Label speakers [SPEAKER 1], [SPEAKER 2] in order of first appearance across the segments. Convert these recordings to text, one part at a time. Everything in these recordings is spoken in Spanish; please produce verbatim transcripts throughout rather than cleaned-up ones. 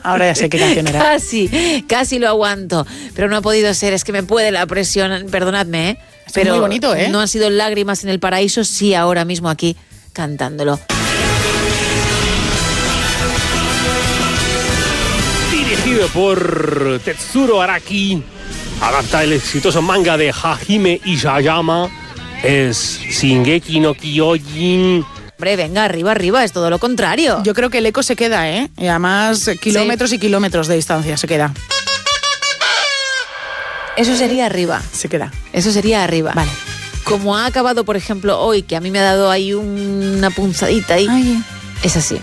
[SPEAKER 1] Ahora ya sé qué canción era.
[SPEAKER 2] Casi, casi lo aguanto, pero no ha podido ser, es que me puede la presión, perdonadme, ¿eh?
[SPEAKER 1] Está
[SPEAKER 2] Pero
[SPEAKER 1] muy bonito, ¿eh?
[SPEAKER 2] no han sido lágrimas en el paraíso, sí ahora mismo aquí cantándolo.
[SPEAKER 3] Dirigido por Tetsuro Araki, adapta el exitoso manga de Hajime Isayama, es Shingeki no Kyojin.
[SPEAKER 2] Hombre, venga, arriba, arriba, es todo lo contrario.
[SPEAKER 1] Yo creo que el eco se queda, ¿eh? Y además kilómetros sí. y kilómetros de distancia se queda.
[SPEAKER 2] Eso sería arriba.
[SPEAKER 1] Se queda.
[SPEAKER 2] Eso sería arriba.
[SPEAKER 1] Vale.
[SPEAKER 2] Como ha acabado, por ejemplo, hoy, que a mí me ha dado ahí una punzadita ahí.
[SPEAKER 1] Ay.
[SPEAKER 2] Es así.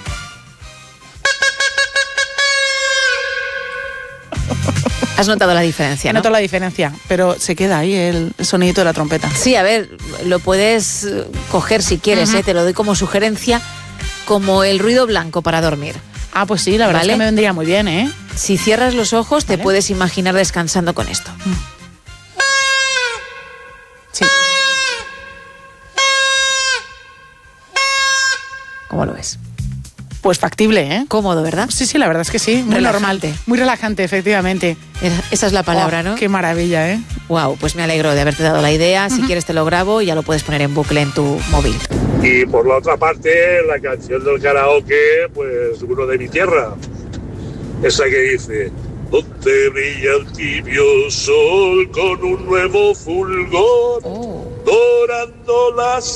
[SPEAKER 2] ¿Has notado la diferencia,
[SPEAKER 1] He
[SPEAKER 2] no?
[SPEAKER 1] notado la diferencia, pero se queda ahí el sonidito de la trompeta.
[SPEAKER 2] Sí, a ver, lo puedes coger si quieres, uh-huh. ¿eh? Te lo doy como sugerencia, como el ruido blanco para dormir.
[SPEAKER 1] Ah, pues sí, la verdad
[SPEAKER 2] ¿Vale?
[SPEAKER 1] es que me vendría muy bien, ¿eh?
[SPEAKER 2] Si cierras los ojos, ¿vale? Te puedes imaginar descansando con esto.
[SPEAKER 1] Sí.
[SPEAKER 2] ¿Cómo lo ves?
[SPEAKER 1] Pues factible, ¿eh?
[SPEAKER 2] Cómodo, ¿verdad?
[SPEAKER 1] Sí, sí, la verdad es que sí. Muy
[SPEAKER 2] relajante.
[SPEAKER 1] normal. Muy relajante, efectivamente.
[SPEAKER 2] Esa es la palabra,
[SPEAKER 1] oh,
[SPEAKER 2] ¿no?
[SPEAKER 1] Qué maravilla, ¿eh?
[SPEAKER 2] Wow, pues me alegro de haberte dado la idea. Si uh-huh. quieres te lo grabo y ya lo puedes poner en bucle en tu móvil.
[SPEAKER 4] Y por la otra parte, la canción del karaoke, pues uno de mi tierra. Esa que dice: donde brilla el tibio sol con un nuevo fulgor, oh. dorando las